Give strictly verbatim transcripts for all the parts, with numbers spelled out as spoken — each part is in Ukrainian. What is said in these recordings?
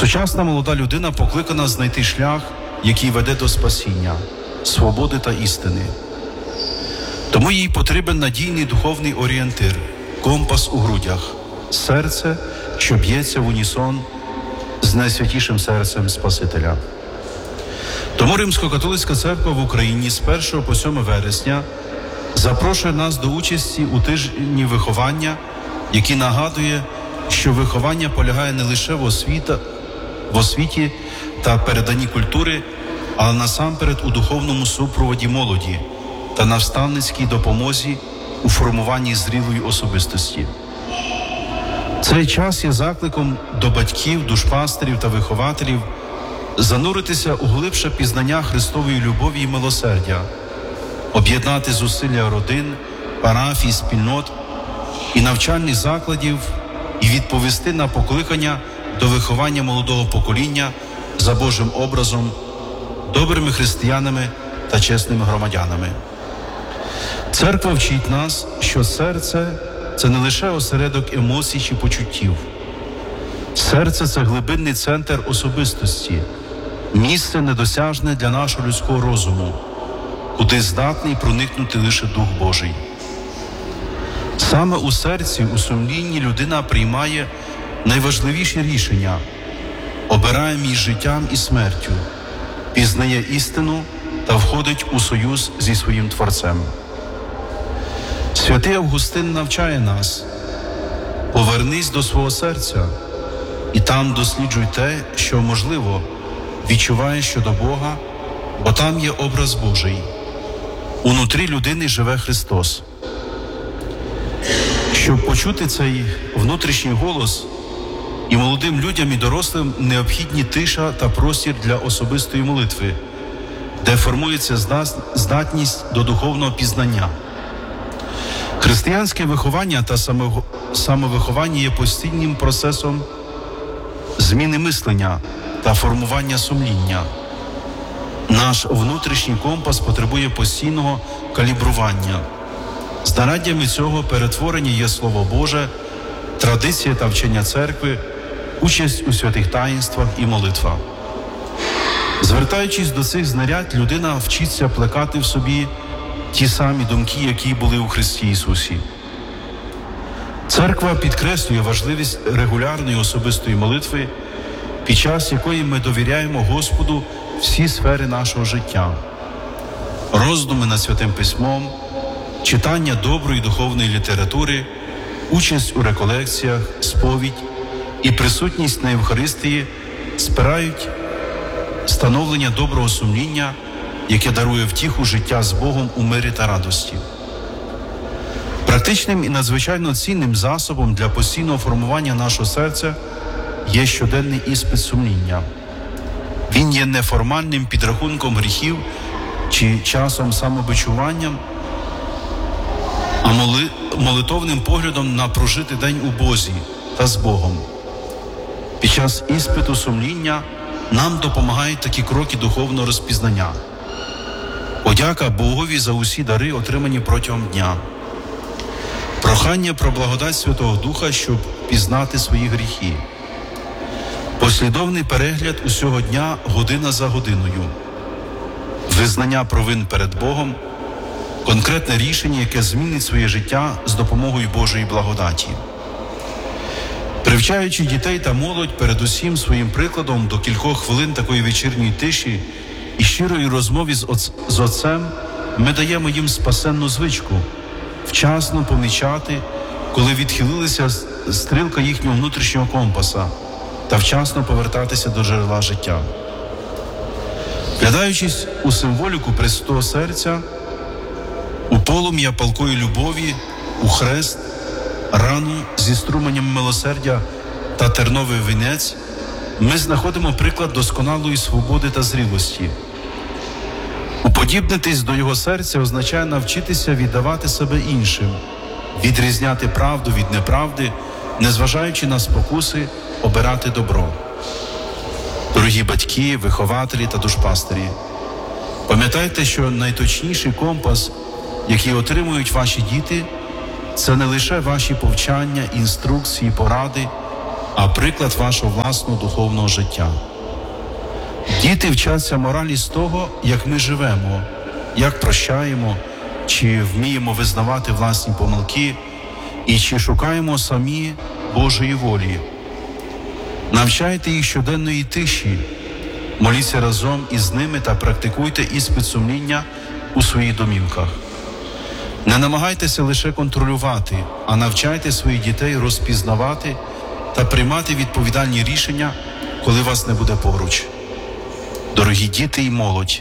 Сучасна молода людина покликана знайти шлях, який веде до спасіння, свободи та істини. Тому їй потрібен надійний духовний орієнтир, компас у грудях, серце, що б'ється в унісон з найсвятішим серцем Спасителя. Тому Римсько-католицька церква в Україні з першого по сьоме вересня запрошує нас до участі у тижні виховання, який нагадує, що виховання полягає не лише в, освіта, в освіті та переданні культури, але насамперед у духовному супроводі молоді та наставницькій допомозі у формуванні зрілої особистості. Цей час є закликом до батьків, душпастерів та вихователів зануритися у глибше пізнання Христової любові і милосердя, об'єднати зусилля родин, парафій, спільнот і навчальних закладів і відповісти на покликання до виховання молодого покоління за Божим образом, добрими християнами та чесними громадянами. Церква вчить нас, що серце – це не лише осередок емоцій чи почуттів. Серце – це глибинний центр особистості, місце недосяжне для нашого людського розуму, куди здатний проникнути лише Дух Божий. Саме у серці, у сумлінні людина приймає найважливіші рішення, обирає між життям і смертю, пізнає істину та входить у союз зі своїм Творцем. Святий Августин навчає нас: повернись до свого серця і там досліджуй те, що можливо, відчуваєш щодо Бога, бо там є образ Божий. Унутрі людини живе Христос. Щоб почути цей внутрішній голос, і молодим людям, і дорослим необхідні тиша та простір для особистої молитви, де формується здатність до духовного пізнання. Християнське виховання та самовиховання є постійним процесом зміни мислення та формування сумління. Наш внутрішній компас потребує постійного калібрування. Знаряддями цього перетворення є Слово Боже, традиція та вчення церкви, участь у святих таїнствах і молитва. Звертаючись до цих знарядь, людина вчиться плекати в собі ті самі думки, які були у Христі Ісусі. Церква підкреслює важливість регулярної особистої молитви, під час якої ми довіряємо Господу всі сфери нашого життя. Роздуми над Святим Письмом, читання доброї духовної літератури, участь у реколекціях, сповідь і присутність на Євхаристії спирають становлення доброго сумління, яке дарує втіху життя з Богом у мирі та радості. Практичним і надзвичайно цінним засобом для постійного формування нашого серця є щоденний іспит сумління. Він є неформальним підрахунком гріхів чи часом самобичуванням, а моли... молитовним поглядом на прожитий день у Бозі та з Богом. Під час іспиту сумління нам допомагають такі кроки духовного розпізнання. Подяка Богові за усі дари, отримані протягом дня. Прохання про благодать Святого Духа, щоб пізнати свої гріхи. Послідовний перегляд усього дня година за годиною. Визнання провин перед Богом, конкретне рішення, яке змінить своє життя з допомогою Божої благодаті. Привчаючи дітей та молодь передусім своїм прикладом до кількох хвилин такої вечірньої тиші і щирої розмови з, оц... з Отцем, ми даємо їм спасенну звичку вчасно помічати, коли відхилилася стрілка їхнього внутрішнього компаса, та вчасно повертатися до джерела життя. Вглядаючись у символіку Пресвятого Серця, у полум'я палкої любові, у хрест, рану зі струменем милосердя та терновий вінець, ми знаходимо приклад досконалої свободи та зрілості. Уподібнитись до його серця означає навчитися віддавати себе іншим, відрізняти правду від неправди, незважаючи на спокуси, обирати добро. Дорогі батьки, вихователі та душпастері, пам'ятайте, що найточніший компас, який отримують ваші діти, це не лише ваші повчання, інструкції, поради, а приклад вашого власного духовного життя. Діти вчаться моралі з того, як ми живемо, як прощаємо, чи вміємо визнавати власні помилки, і чи шукаємо самі Божої волі. Навчайте їх щоденної тиші, моліться разом із ними та практикуйте іспит сумління у своїх домівках. Не намагайтеся лише контролювати, а навчайте своїх дітей розпізнавати та приймати відповідальні рішення, коли вас не буде поруч. Дорогі діти і молодь,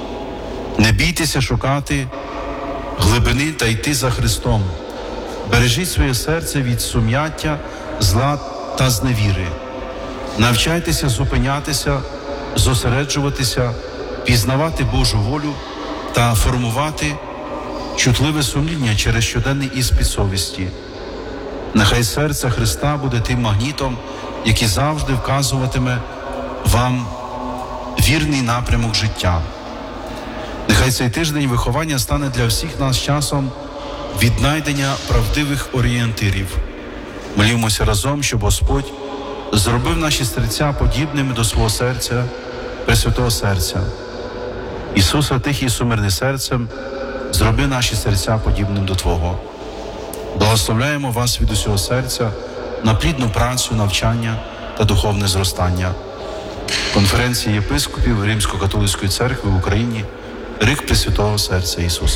не бійтеся шукати глибини та йти за Христом. Бережіть своє серце від сум'яття, зла та зневіри. Навчайтеся зупинятися, зосереджуватися, пізнавати Божу волю та формувати чутливе сумління через щоденний іспит совісті. Нехай серце Христа буде тим магнітом, який завжди вказуватиме вам вірний напрямок життя. Нехай цей тиждень виховання стане для всіх нас часом віднайдення правдивих орієнтирів. Молімося разом, щоб Господь зробив наші серця подібними до свого серця, Пресвятого Серця. Ісусе, тихий і сумирний серцем, зроби наші серця подібним до Твого. Благословляємо вас від усього серця на плідну працю, навчання та духовне зростання. Конференція єпископів Римсько-католицької церкви в Україні, рік Пресвятого Серця Ісуса.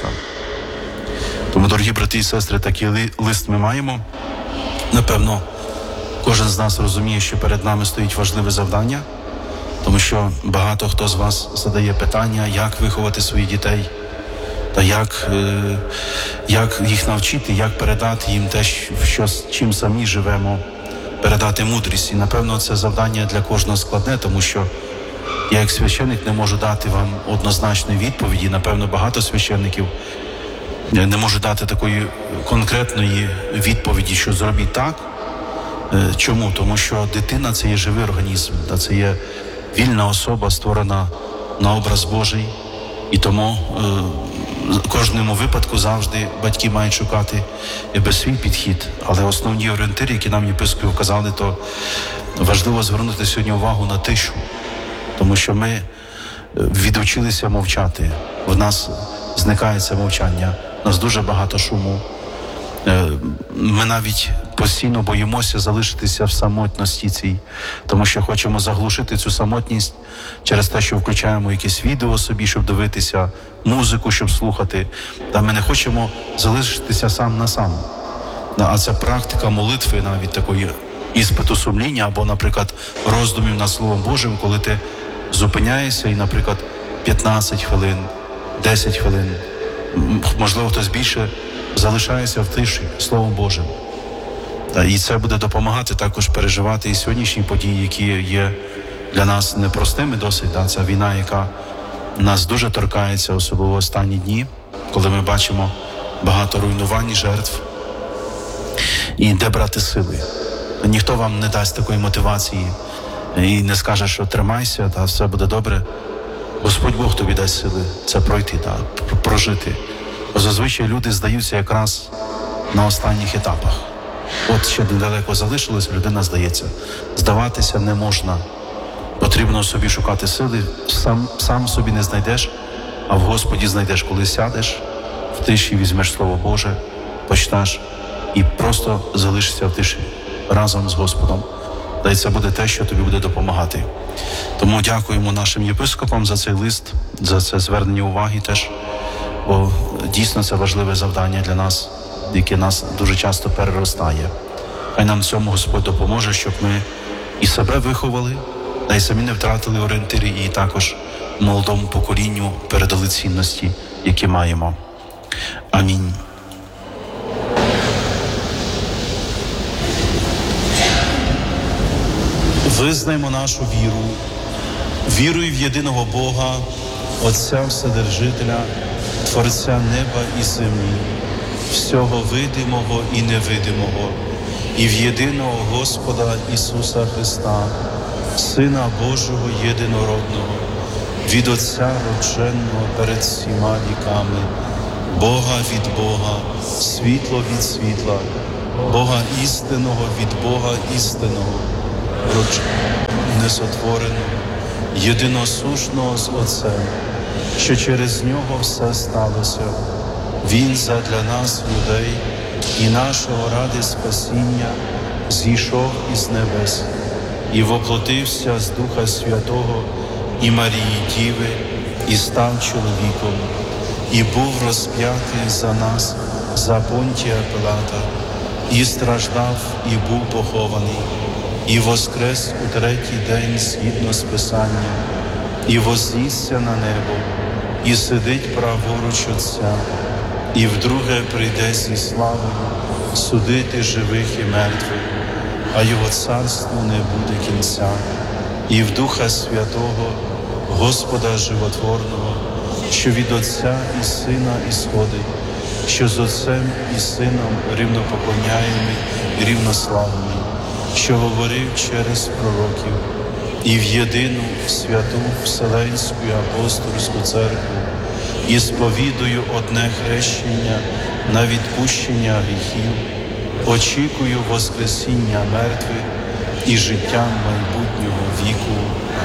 Тому, дорогі брати і сестри, такий лист ми маємо. Напевно, кожен з нас розуміє, що перед нами стоїть важливе завдання, тому що багато хто з вас задає питання, як виховати своїх дітей, та як, е, як їх навчити, як передати їм те, що, чим самі живемо, передати мудрість. І, напевно, це завдання для кожного складне, тому що я як священник не можу дати вам однозначної відповіді. Напевно, багато священників не можуть дати такої конкретної відповіді, що зробіть так. Чому? Тому що дитина – це є живий організм, та це є вільна особа, створена на образ Божий. І тому в кожному випадку завжди батьки мають шукати без свій підхід. Але основні орієнтири, які нам єпископи вказали, то важливо звернути сьогодні увагу на тишу. Тому що ми відучилися мовчати. В нас зникає це мовчання. У нас дуже багато шуму. Ми навіть постійно боїмося залишитися в самотності цій, тому що хочемо заглушити цю самотність через те, що включаємо якесь відео собі, щоб дивитися, музику, щоб слухати. Та ми не хочемо залишитися сам на сам. А це практика молитви, навіть такої іспиту сумління, або, наприклад, роздумів над Словом Божим, коли ти зупиняєшся і, наприклад, п'ятнадцять хвилин, десять хвилин, можливо, хтось більше, залишається в тиші Словом Божим. І це буде допомагати також переживати і сьогоднішні події, які є для нас непростими досить. Да? Ця війна, яка нас дуже торкається, особливо останні дні, коли ми бачимо багато руйнувань і жертв. І де брати сили? Ніхто вам не дасть такої мотивації і не скаже, що тримайся, та все буде добре. Господь Бог тобі дасть сили це пройти, та, прожити. Зазвичай люди здаються якраз на останніх етапах. От ще недалеко залишилось, людина здається. Здаватися не можна. Потрібно собі шукати сили. Сам, сам собі не знайдеш, а в Господі знайдеш, коли сядеш, в тиші візьмеш Слово Боже, почиташ і просто залишишся в тиші разом з Господом. Та й це буде те, що тобі буде допомагати. Тому дякуємо нашим єпископам за цей лист, за це звернення уваги теж, бо дійсно це важливе завдання для нас, яке нас дуже часто переростає. Хай нам в цьому Господь допоможе, щоб ми і себе виховали, та й самі не втратили орієнтири, і також молодому поколінню передали цінності, які маємо. Амінь. Визнаймо нашу віру, вірую в єдиного Бога, Отця Вседержителя, Творця неба і землі, всього видимого і невидимого, і в єдиного Господа Ісуса Христа, Сина Божого єдинородного, від Отця родженого перед всіма віками, Бога від Бога, світло від світла, Бога істинного від Бога істинного, несотвореного, єдиносушного з Отцем, що через нього все сталося. Він задля нас, людей, і нашого ради спасіння зійшов із небес і воплотився з Духа Святого і Марії Діви, і став чоловіком, і був розп'ятий за нас, за Понтія Пилата, і страждав, і був похований, і воскрес у третій день згідно з Писанням, і вознісся на небо, і сидить праворуч Отця, і вдруге прийде зі славою судити живих і мертвих, а його царству не буде кінця, і в Духа Святого, Господа Животворного, що від Отця і Сина ісходить, що з Отцем і Сином рівнопоклоняємий і рівнославний, що говорив через пророків, і в єдину святу Вселенську і апостольську церкву, і сповідую одне хрещення на відпущення гріхів, очікую воскресіння мертвих і життя майбутнього віку.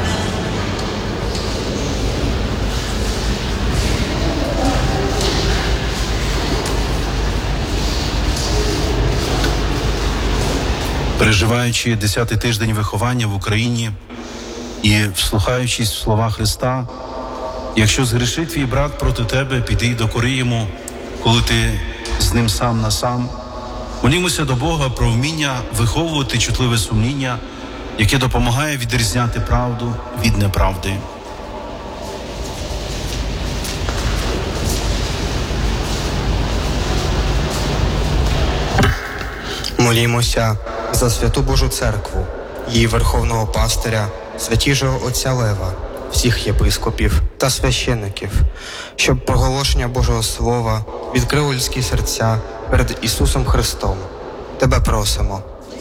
Переживаючи десятий тиждень виховання в Україні і вслухаючись в слова Христа, якщо згрішить твій брат проти тебе, піди й докори йому, коли ти з ним сам на сам. Молімося до Бога про вміння виховувати чутливе сумління, яке допомагає відрізняти правду від неправди. Молімося за Святу Божу Церкву, її Верховного Пастиря, Святішого Отця Лева, всіх єпископів та священиків, щоб проголошення Божого Слова відкрило людські серця перед Ісусом Христом. Тебе просимо.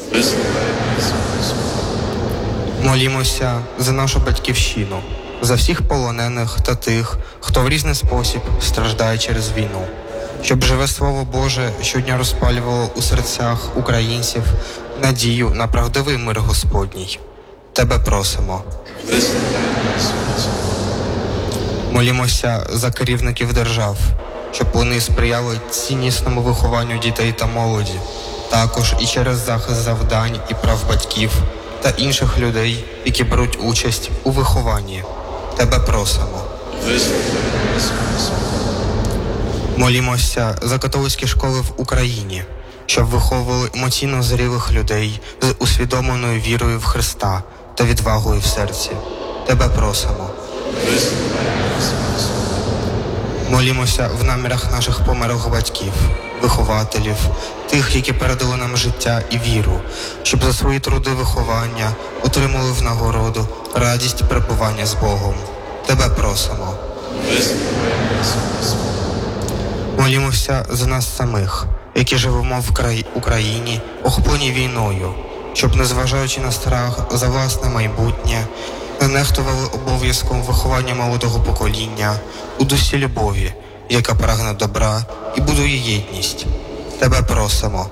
Молімося за нашу Батьківщину, за всіх полонених та тих, хто в різний спосіб страждає через війну, щоб живе Слово Боже щодня розпалювало у серцях українців надію на правдивий мир Господній. Тебе просимо. Молімося за керівників держав, щоб вони сприяли ціннісному вихованню дітей та молоді, також і через захист завдань і прав батьків та інших людей, які беруть участь у вихованні. Тебе просимо. Молімося за католицькі школи в Україні, щоб виховували емоційно зрілих людей з усвідомленою вірою в Христа та відвагою в серці. Тебе просимо. Молімося в намірах наших померлих батьків, вихователів, тих, які передали нам життя і віру, щоб за свої труди виховання отримали в нагороду радість перебування з Богом. Тебе просимо. Молімося за нас самих, які живемо в край... Україні, охоплені війною, щоб, незважаючи на страх за власне майбутнє, не нехтували обов'язком виховання молодого покоління у дусі любові, яка прагне добра і будує єдність. Тебе просимо.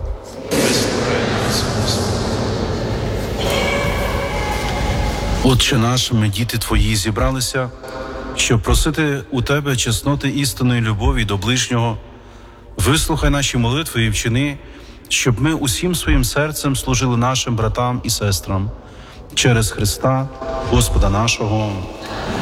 Отче наш, ми, діти Твої, зібралися, щоб просити у Тебе чесноти істинної любові до ближнього. Вислухай наші молитви і вчини, щоб ми усім своїм серцем служили нашим братам і сестрам. Через Христа, Господа нашого.